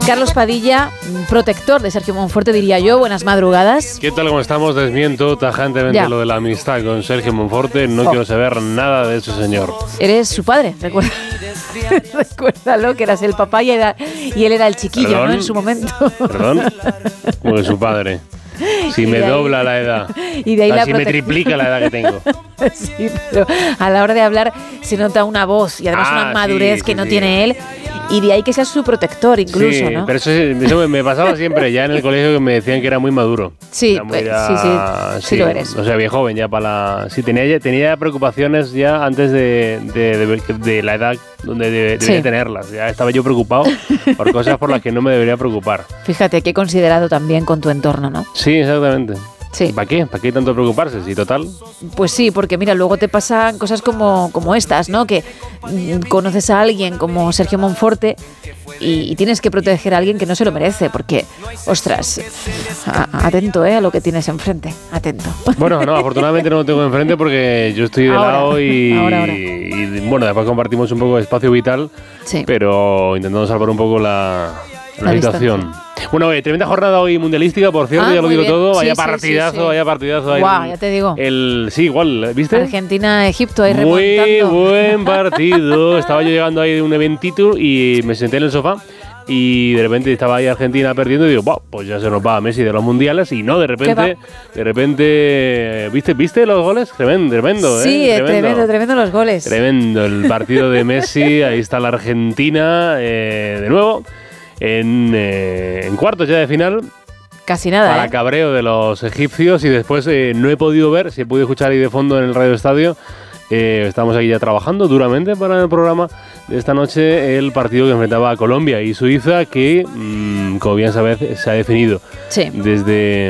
Carlos Padilla, protector de Sergio Monforte, diría yo. Buenas madrugadas. ¿Qué tal? ¿Cómo estamos? Desmiento tajantemente lo de la amistad con Sergio Monforte. No quiero saber nada de ese señor. Eres su padre, recuerda. Recuérdalo, que eras el papá y él era el chiquillo, ¿Perdón? ¿no? En su momento. ¿Perdón? Como que su padre. Si me dobla la edad. Y de ahí si me triplica la edad que tengo. Sí, pero a la hora de hablar se nota una voz y además una madurez que no tiene él. Y de ahí que sea su protector incluso, sí, ¿no? Pero eso me pasaba siempre, ya en el colegio, que me decían que era muy maduro. Sí, sí lo eres. O sea, bien joven ya para la... Sí, tenía preocupaciones ya antes de la edad donde debería tenerlas. Ya estaba yo preocupado por cosas por las que no me debería preocupar. Fíjate, que he considerado también con tu entorno, ¿no? Sí, exactamente. Sí. ¿Para qué? ¿Para qué tanto preocuparse? Si total... Pues sí, porque mira, luego te pasan cosas como estas, ¿no? Que conoces a alguien como Sergio Monforte y tienes que proteger a alguien que no se lo merece, porque, ostras, atento, a lo que tienes enfrente, atento. Bueno, no, afortunadamente no lo tengo enfrente porque yo estoy de lado y bueno, después compartimos un poco de espacio vital, sí, pero intentando salvar un poco la situación. Bueno, tremenda jornada hoy mundialística, por cierto, ya lo digo todo. Vaya partidazo, vaya partidazo. Guau, ya te digo. Sí, igual, ¿viste? Argentina-Egipto ahí remontando. Muy buen partido. Estaba yo llegando ahí de un eventito y me senté en el sofá y de repente estaba ahí Argentina perdiendo y digo, pues ya se nos va a Messi de los mundiales. Y no, de repente, ¿viste los goles? Tremendo, sí, tremendo los goles. Tremendo el partido de Messi. Ahí está la Argentina de nuevo. En cuartos ya de final. Casi nada. Para cabreo de los egipcios. Y después no he podido ver, si he podido escuchar ahí de fondo en el Radio Estadio. Estamos aquí ya trabajando duramente para el programa de esta noche, el partido que enfrentaba a Colombia y Suiza, que, como bien sabes, se ha definido desde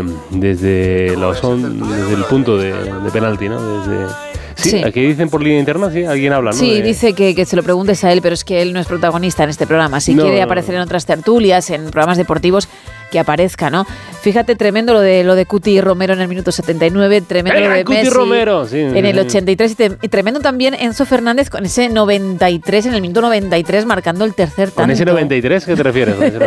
el punto de penalti, ¿no? Sí, aquí dicen por línea interna, sí, alguien habla, ¿no? Sí, dice que se lo preguntes a él, pero es que él no es protagonista en este programa. Si quiere aparecer en otras tertulias, en programas deportivos, que aparezca, ¿no? Fíjate, tremendo lo de Cuti Romero en el minuto 79, tremendo lo de Messi Romero, sí, en el 83 y tremendo también Enzo Fernández con ese 93, en el minuto 93, marcando el tercer tanto. ¿Con ese 93 qué te refieres?